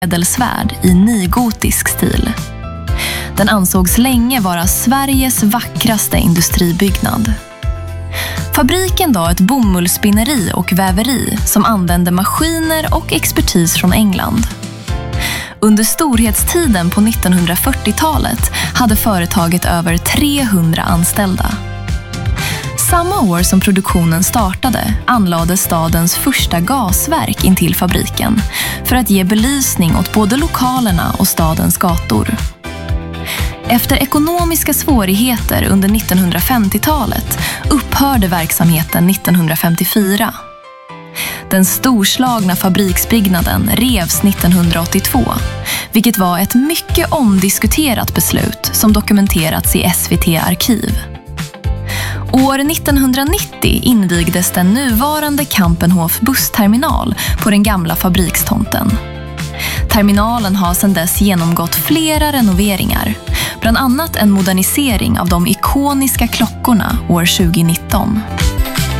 medelsvärd i nygotisk stil. Den ansågs länge vara Sveriges vackraste industribyggnad. Fabriken var ett bomullsspinneri och väveri som använde maskiner och expertis från England. Under storhetstiden på 1940-talet hade företaget över 300 anställda. Samma år som produktionen startade anlade stadens första gasverk intill fabriken för att ge belysning åt både lokalerna och stadens gator. Efter ekonomiska svårigheter under 1950-talet upphörde verksamheten 1954. Den storslagna fabriksbyggnaden revs 1982, vilket var ett mycket omdiskuterat beslut som dokumenterats i SVT-arkiv. År 1990 invigdes den nuvarande Kampenhof bussterminal på den gamla fabrikstomten. Terminalen har sedan dess genomgått flera renoveringar, bland annat en modernisering av de ikoniska klockorna år 2019.